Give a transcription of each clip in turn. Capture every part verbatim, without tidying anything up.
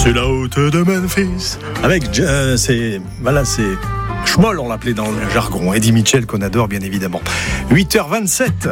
C'est la haute de Memphis. Avec, euh, c'est, voilà, c'est Schmoll, on l'appelait dans le jargon. Eddie Mitchell, qu'on adore, bien évidemment. huit heures vingt-sept.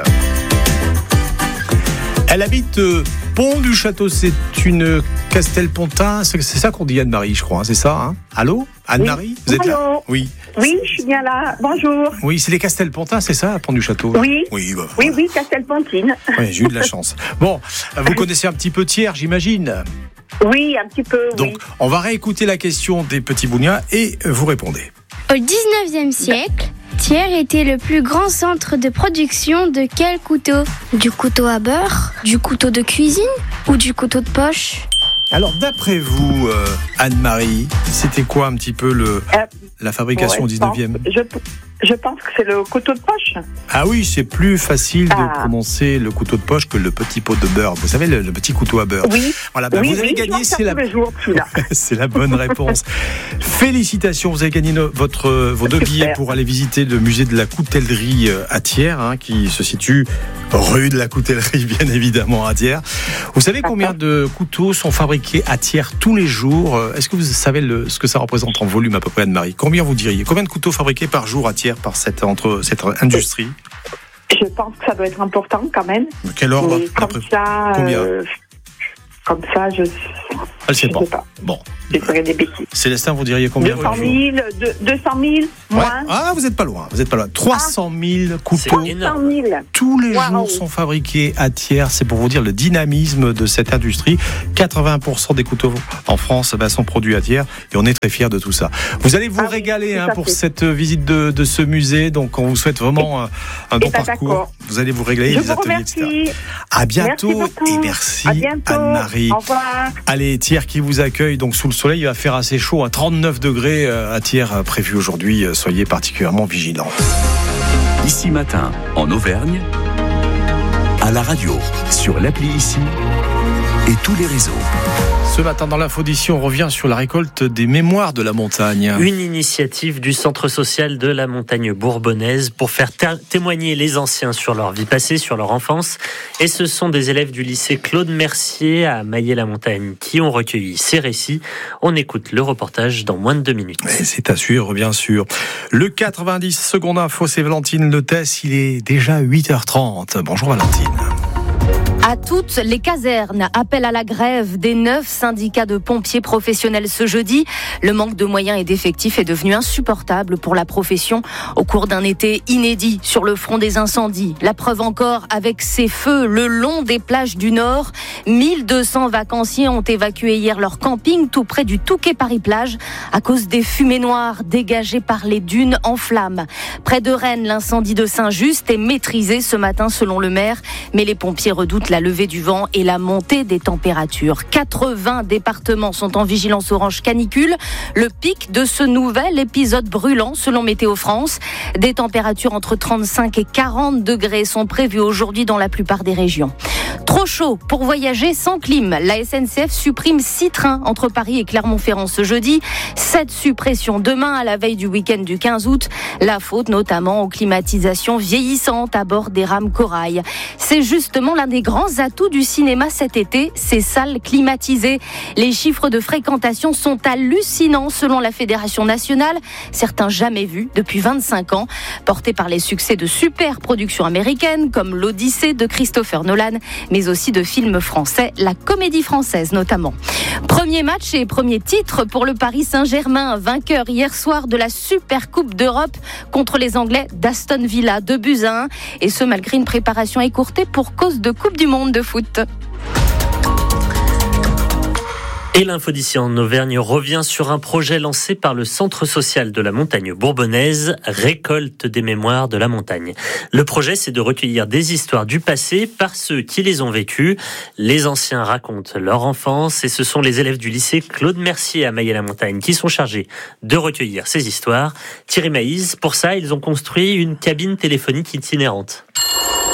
Elle habite euh, Pont du Château. C'est une Castelpontin. C'est, c'est ça qu'on dit, Anne-Marie, je crois. Hein, c'est ça, hein? Allô? Anne-Marie, oui. vous êtes Allô. là? Oui. Oui, je suis bien là. Bonjour. Oui, c'est les Castelpontins, c'est ça, Pont du Château? Oui. Oui, bah, oui, voilà. oui, Castelpontine. Oui, j'ai eu de la chance. Bon, vous connaissez un petit peu Thiers, j'imagine? Oui, un petit peu, Donc, oui. on va réécouter la question des petits bougnats et vous répondez. Au dix-neuvième siècle, Thiers était le plus grand centre de production de quel couteau? Du couteau à beurre, du couteau de cuisine ou du couteau de poche? Alors, d'après vous, euh, Anne-Marie, c'était quoi un petit peu le, Euh, la fabrication ouais, au dix-neuvième? Je, pense- je, je pense que c'est le couteau de poche. Ah oui, c'est plus facile de Ah. prononcer le couteau de poche que le petit pot de beurre. Vous savez, le, le petit couteau à beurre. Oui. Voilà, ben oui, vous avez oui, je m'en gagné, sers c'est la... tous les jours, celui-là. c'est la bonne réponse. Félicitations, vous avez gagné no- votre, vos deux Super. billets pour aller visiter le musée de la coutellerie euh, à Thiers, hein, qui se situe rue de la coutellerie, bien évidemment, à Thiers. Vous savez combien de couteaux sont fabriqués à Thiers tous les jours? Est-ce que vous savez le, ce que ça représente en volume à peu près, Anne-Marie? Combien vous diriez? Combien de couteaux fabriqués par jour à Thiers par cette, entre, cette industrie? Je pense que ça doit être important quand même. Quel ordre? Mais comme d'après- ça, Combien? euh, comme ça, je Elle sait je pas. sais pas. Bon. Je dirais des bêtises. Célestin, vous diriez combien? deux cent mille, deux- deux cent mille, Ouais. moins. Ah, vous n'êtes pas loin, vous êtes pas loin. trois cent mille couteaux trois cent mille. tous les Wow. jours sont fabriqués à Thiers. C'est pour vous dire le dynamisme de cette industrie. quatre-vingts pour cent des couteaux en France ben, sont produits à Thiers et on est très fiers de tout ça. Vous allez vous Ah oui, régaler tout hein, à pour fait. cette visite de, de ce musée. Donc on vous souhaite vraiment un, un bon Eh ben, parcours. d'accord. Vous allez vous régaler, Je les vous ateliers, remercie. et cetera. À bientôt Merci beaucoup. et merci À bientôt. Anne-Marie. Au revoir. Allez, Thiers qui vous accueille donc sous le soleil, il va faire assez chaud, à trente-neuf degrés euh, à Thiers euh, prévu aujourd'hui. Euh, Soyez particulièrement vigilants. Ici Matin, en Auvergne, à la radio, sur l'appli Ici et tous les réseaux. Ce matin dans l'info d'ici, on revient sur la récolte des mémoires de la montagne. Une initiative du Centre social de la montagne bourbonnaise pour faire ter- témoigner les anciens sur leur vie passée, sur leur enfance. Et ce sont des élèves du lycée Claude Mercier à Maillé-la-Montagne qui ont recueilli ces récits. On écoute le reportage dans moins de deux minutes. Et c'est à suivre, bien sûr. Le quatre-vingt-dix secondes info, c'est Valentine Letès. Il est déjà huit heures trente. Bonjour Valentine. À toutes les casernes, appel à la grève des neuf syndicats de pompiers professionnels ce jeudi. Le manque de moyens et d'effectifs est devenu insupportable pour la profession au cours d'un été inédit sur le front des incendies. La preuve encore avec ces feux le long des plages du Nord. mille deux cents vacanciers ont évacué hier leur camping tout près du Touquet Paris-Plage à cause des fumées noires dégagées par les dunes en flammes. Près de Rennes, l'incendie de Saint-Just est maîtrisé ce matin selon le maire, mais les pompiers redoutent la levée du vent et la montée des températures. quatre-vingts départements sont en vigilance orange canicule, le pic de ce nouvel épisode brûlant selon Météo France. Des températures entre trente-cinq et quarante degrés sont prévues aujourd'hui dans la plupart des régions. Trop chaud pour voyager sans clim. La S N C F supprime six trains entre Paris et Clermont-Ferrand ce jeudi. Sept suppressions demain à la veille du week-end du quinze août. La faute notamment aux climatisations vieillissantes à bord des rames Corail. C'est justement l'un des grands atouts du cinéma cet été, ces salles climatisées. Les chiffres de fréquentation sont hallucinants selon la Fédération nationale, certains jamais vus depuis vingt-cinq ans, portés par les succès de super productions américaines comme l'Odyssée de Christopher Nolan, mais aussi de films français, la Comédie Française notamment. Premier match et premier titre pour le Paris Saint-Germain, vainqueur hier soir de la Super Coupe d'Europe contre les Anglais d'Aston Villa, deux buts à un, et ce malgré une préparation écourtée pour cause de Coupe du Monde de foot. Et l'info d'ici en Auvergne revient sur un projet lancé par le Centre social de la montagne bourbonnaise, Récolte des mémoires de la montagne. Le projet, c'est de recueillir des histoires du passé par ceux qui les ont vécues. Les anciens racontent leur enfance et ce sont les élèves du lycée Claude Mercier à Maillé-la-Montagne qui sont chargés de recueillir ces histoires. Thierry Maïs, pour ça, ils ont construit une cabine téléphonique itinérante.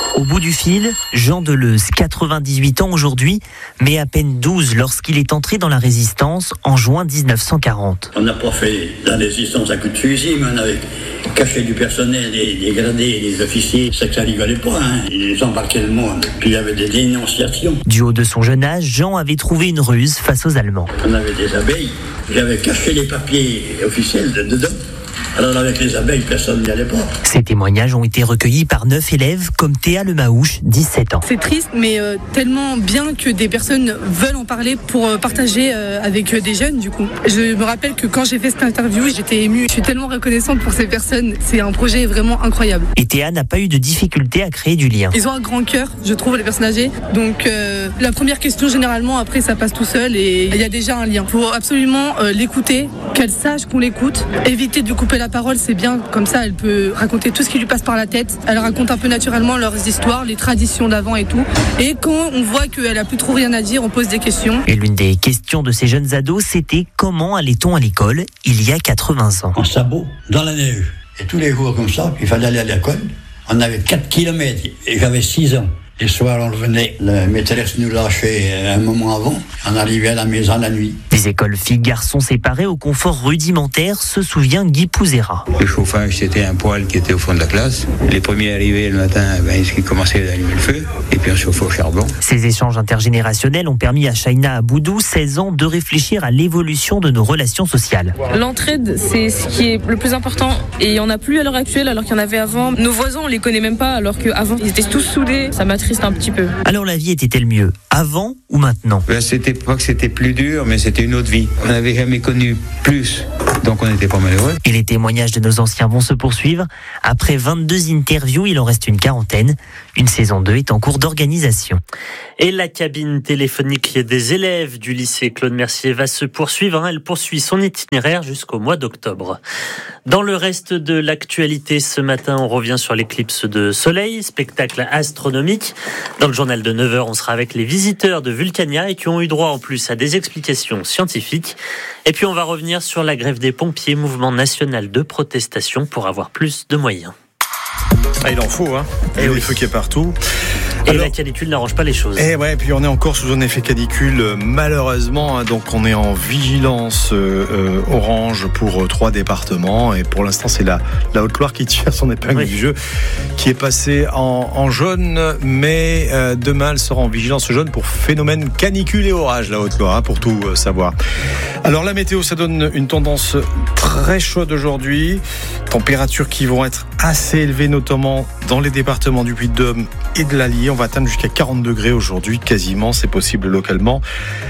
Au bout du fil, Jean Deleuze, quatre-vingt-dix-huit ans aujourd'hui, mais à peine douze lorsqu'il est entré dans la résistance en juin dix-neuf cent quarante. On n'a pas fait la résistance à coups de fusil, mais on avait caché du personnel, des, des gradés, des officiers. C'est que ça rigolait pas, hein. Ils embarquaient le monde. Puis il y avait des dénonciations. Du haut de son jeune âge, Jean avait trouvé une ruse face aux Allemands. On avait des abeilles. J'avais caché les papiers officiels de, dedans. Alors avec les abeilles, personne n'y allait pas. Ces témoignages ont été recueillis par neuf élèves comme Théa Lemahouche, dix-sept ans. C'est triste, mais euh, tellement bien que des personnes veulent en parler pour euh, partager euh, avec des jeunes, du coup. Je me rappelle que quand j'ai fait cette interview, j'étais émue. Je suis tellement reconnaissante pour ces personnes. C'est un projet vraiment incroyable. Et Théa n'a pas eu de difficulté à créer du lien. Ils ont un grand cœur, je trouve, les personnes âgées. Donc euh, la première question, généralement, après, ça passe tout seul et il y a déjà un lien. Il faut absolument euh, l'écouter, qu'elle sache qu'on l'écoute. Éviter de couper la parole, c'est bien, comme ça elle peut raconter tout ce qui lui passe par la tête. Elle raconte un peu naturellement leurs histoires, les traditions d'avant et tout. Et quand on voit qu'elle a plus trop rien à dire, on pose des questions. Et l'une des questions de ces jeunes ados, c'était comment allait-on à l'école il y a quatre-vingts ans. En sabot, dans la neige. Et tous les jours comme ça, il fallait aller à l'école. On avait quatre kilomètres et j'avais six ans. Les soirs, on revenait, la maîtresse nous lâchait un moment avant. On arrivait à la maison la nuit. Des écoles filles-garçons séparées au confort rudimentaire, se souvient Guy Pouzera. Le chauffage, c'était un poêle qui était au fond de la classe. Les premiers arrivés le matin, ben, ils commençaient à allumer le feu, et puis on chauffait au charbon. Ces échanges intergénérationnels ont permis à Shaina Aboudou, seize ans, de réfléchir à l'évolution de nos relations sociales. L'entraide, c'est ce qui est le plus important. Et il n'y en a plus à l'heure actuelle, alors qu'il y en avait avant. Nos voisins, on les connaît même pas, alors qu'avant, ils étaient tous soudés. Ça m'attriste un petit peu. Alors la vie était-elle mieux avant ou maintenant? Ben, c'était pas que c'était plus dur, mais c'était une autre vie. On n'avait jamais connu plus, donc on n'était pas malheureux. Et les témoignages de nos anciens vont se poursuivre. Après vingt-deux interviews, il en reste une quarantaine. Une saison deux est en cours d'organisation. Et la cabine téléphonique des élèves du lycée Claude Mercier va se poursuivre. Elle poursuit son itinéraire jusqu'au mois d'octobre. Dans le reste de l'actualité, ce matin, on revient sur l'éclipse de soleil, spectacle astronomique. Dans le journal de neuf heures, on sera avec les visiteurs de Vulcania et qui ont eu droit en plus à des explications scientifiques. Et puis on va revenir sur la grève des pompiers, mouvement national de protestation pour avoir plus de moyens. Ah, il en faut, hein. Il y a des feux qui est partout. Et Alors, la canicule n'arrange pas les choses. Et ouais, puis on est encore sous un effet canicule, malheureusement. Hein, donc on est en vigilance euh, euh, orange pour euh, trois départements. Et pour l'instant, c'est la, la Haute-Loire qui tire son épingle oui. du jeu, qui est passée en, en jaune. Mais euh, demain, elle sera en vigilance jaune pour phénomène canicule et orage, la Haute-Loire, hein, pour tout euh, savoir. Alors la météo, ça donne une tendance très chaude aujourd'hui. Températures qui vont être assez élevées, notamment dans les départements du Puy-de-Dôme et de l'Allier. On va atteindre jusqu'à quarante degrés aujourd'hui, quasiment, c'est possible localement.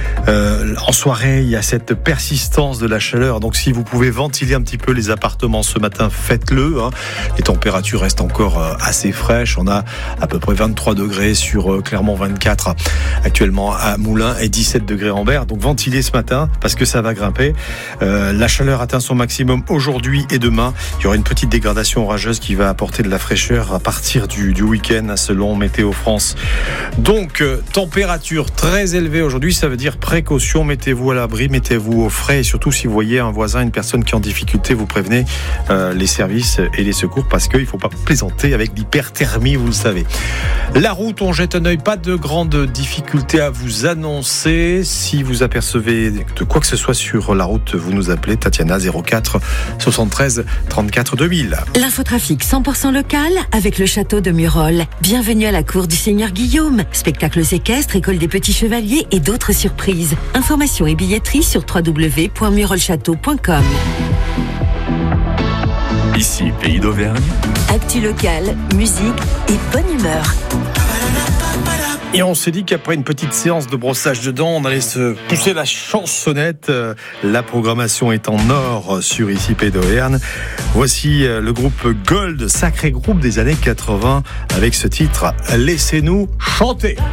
Euh, en soirée, il y a cette persistance de la chaleur, donc si vous pouvez ventiler un petit peu les appartements ce matin, faites-le. Hein. Les températures restent encore euh, assez fraîches. On a à peu près vingt-trois degrés sur euh, Clermont, vingt-quatre actuellement à Moulins et dix-sept degrés en Berre. Donc ventilez ce matin parce que ça va grimper. Euh, la chaleur atteint son maximum aujourd'hui et demain. Il y aura une petite dégradation orageuse qui va apporter de la fraîcheur à partir du, du week-end selon Météo France. Donc, euh, température très élevée aujourd'hui, ça veut dire précaution, mettez-vous à l'abri, mettez-vous au frais et surtout si vous voyez un voisin, une personne qui est en difficulté, vous prévenez euh, les services et les secours parce qu'il ne faut pas plaisanter avec l'hyperthermie, vous le savez. La route, on jette un œil, pas de grandes difficultés à vous annoncer. Si vous apercevez de quoi que ce soit sur la route, vous nous appelez Tatiana zéro quatre soixante-treize trente-quatre deux mille. L'infotrafic cent pour cent local avec le château de Murol. Bienvenue à la cour du Seigneur Guillaume. Spectacles équestres, école des petits chevaliers et d'autres surprises. Informations et billetterie sur w w w point murolchâteau point com. Ici, Pays d'Auvergne. Actu locale, musique et bonne humeur. Et on s'est dit qu'après une petite séance de brossage de dents, on allait se pousser la chansonnette. La programmation est en or sur Ici Pays d'Auvergne. Voici le groupe Gold, sacré groupe des années quatre-vingts, avec ce titre « Laissez-nous chanter ».